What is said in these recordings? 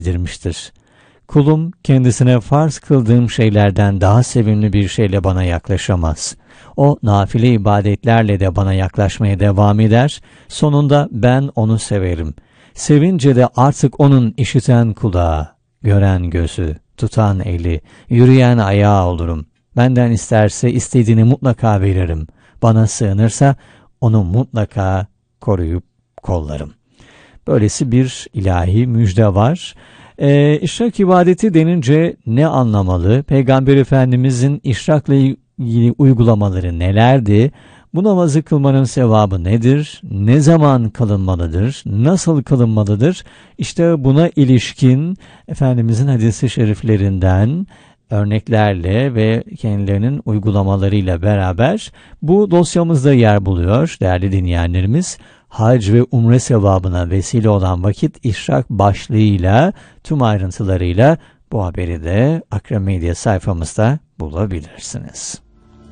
bildirmiştir. Kulum kendisine farz kıldığım şeylerden daha sevimli bir şeyle bana yaklaşamaz. O nafile ibadetlerle de bana yaklaşmaya devam eder. Sonunda ben onu severim. Sevince de artık onun işiten kulağı, gören gözü, tutan eli, yürüyen ayağı olurum. Benden isterse istediğini mutlaka veririm. Bana sığınırsa onu mutlaka koruyup kollarım. Böylesi bir ilahi müjde var. İşrak ibadeti denince ne anlamalı? Peygamber Efendimizin işrakla ilgili uygulamaları nelerdi? Bu namazı kılmanın sevabı nedir? Ne zaman kılınmalıdır? Nasıl kılınmalıdır? İşte buna ilişkin Efendimizin hadis-i şeriflerinden örneklerle ve kendilerinin uygulamalarıyla beraber bu dosyamızda yer buluyor değerli dinleyenlerimiz. Hac ve umre sevabına vesile olan vakit işrak başlığıyla tüm ayrıntılarıyla bu haberi de Akrem Medya sayfamızda bulabilirsiniz.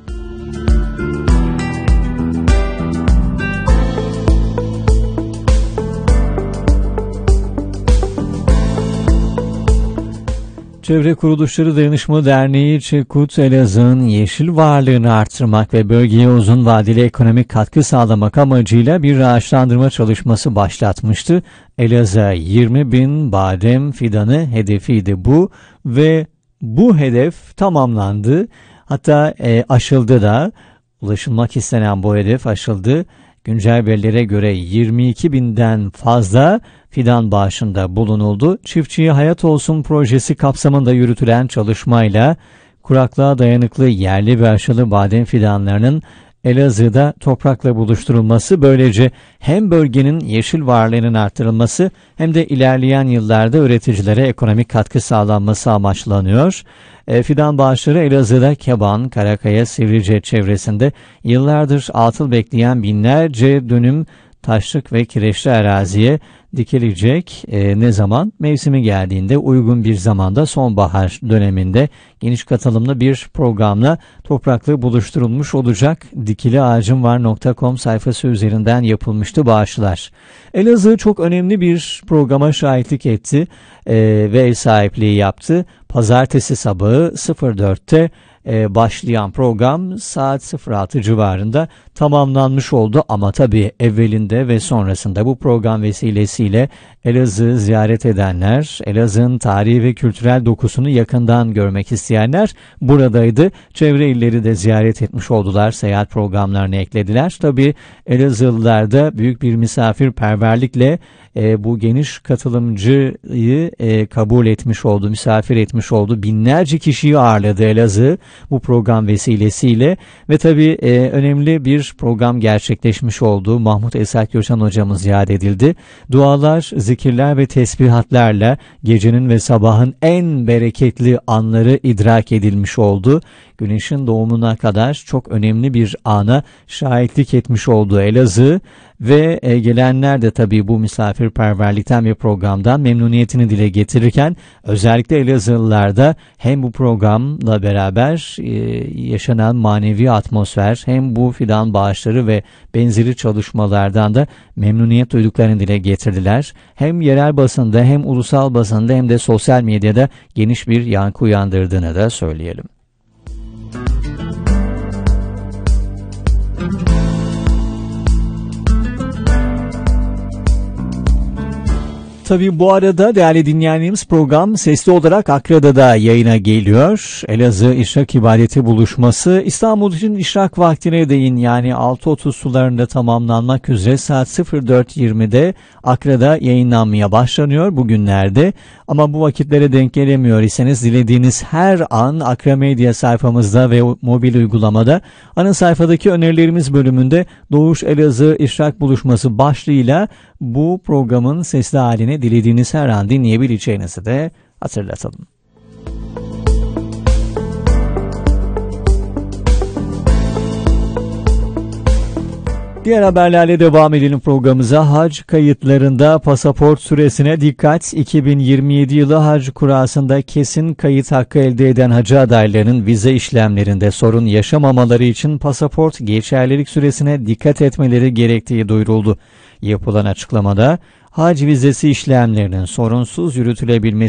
Çevre Kuruluşları Dayanışma Derneği Çekut Elazığ'ın yeşil varlığını artırmak ve bölgeye uzun vadeli ekonomik katkı sağlamak amacıyla bir ağaçlandırma çalışması başlatmıştı. Elazığ'a 20.000 badem fidanı hedefiydi bu ve bu hedef tamamlandı. Hatta aşıldı da, ulaşılmak istenen bu hedef aşıldı. Güncel verilere göre 22.000'den fazla fidan bağışında bulunuldu. Çiftçiye Hayat Olsun projesi kapsamında yürütülen çalışmayla kuraklığa dayanıklı yerli ve aşılı badem fidanlarının Elazığ'da toprakla buluşturulması, böylece hem bölgenin yeşil varlığının artırılması hem de ilerleyen yıllarda üreticilere ekonomik katkı sağlanması amaçlanıyor. Fidan bağışları Elazığ'da Keban, Karakaya, Sivrice çevresinde yıllardır atıl bekleyen binlerce dönüm taşlık ve kireçli araziye dikilecek. Ne zaman? Mevsimi geldiğinde, uygun bir zamanda, sonbahar döneminde geniş katılımlı bir programla toprakla buluşturulmuş olacak. Dikiliağacımvar.com sayfası üzerinden yapılmıştı bağışlar. Elazığ çok önemli bir programa şahitlik etti ve ev sahipliği yaptı. Pazartesi sabahı 04'te başlayan program saat 06 civarında tamamlanmış oldu ama tabii evvelinde ve sonrasında bu program vesilesiyle Elazığ'ı ziyaret edenler, Elazığ'ın tarihi ve kültürel dokusunu yakından görmek isteyenler buradaydı. Çevre illeri de ziyaret etmiş oldular, seyahat programlarını eklediler. Tabii Elazığlılar da büyük bir misafirperverlikle bu geniş katılımcıyı kabul etmiş oldu, misafir etmiş oldu. Binlerce kişiyi ağırladı Elazığ bu program vesilesiyle ve tabii önemli bir program gerçekleşmiş oldu. Mahmut Esat Göçen hocamız yad edildi. Dualar, zikirler ve tesbihatlarla gecenin ve sabahın en bereketli anları idrak edilmiş oldu. Güneşin doğumuna kadar çok önemli bir ana şahitlik etmiş oldu Elazığ ve gelenler de tabii bu misafirperverlikten ve programdan memnuniyetini dile getirirken özellikle Elazığlılar da hem bu programla beraber yaşanan manevi atmosfer hem bu fidan bağışları ve benzeri çalışmalardan da memnuniyet duyduklarını dile getirdiler. Hem yerel basında hem ulusal basında hem de sosyal medyada geniş bir yankı uyandırdığını da söyleyelim. Tabii bu arada değerli dinleyenlerimiz program sesli olarak Akra'da da yayına geliyor. Elazığ İşrak İbadeti Buluşması İstanbul için işrak vaktine değin yani 6.30 sularında tamamlanmak üzere saat 04.20'de Akra'da yayınlanmaya başlanıyor bugünlerde. Ama bu vakitlere denk gelemiyor iseniz dilediğiniz her an Akra Medya sayfamızda ve mobil uygulamada ana sayfadaki önerilerimiz bölümünde Doğuş Elazığ İşrak Buluşması başlığıyla bu programın sesli halini dilediğiniz her an dinleyebileceğinizi de hatırlatalım. Diğer haberlerle devam edelim programımıza. Hac kayıtlarında pasaport süresine dikkat. 2027 yılı hac kurasında kesin kayıt hakkı elde eden hacı adaylarının vize işlemlerinde sorun yaşamamaları için pasaport geçerlilik süresine dikkat etmeleri gerektiği duyuruldu. Yapılan açıklamada hac vizesi işlemlerinin sorunsuz yürütülebilmesi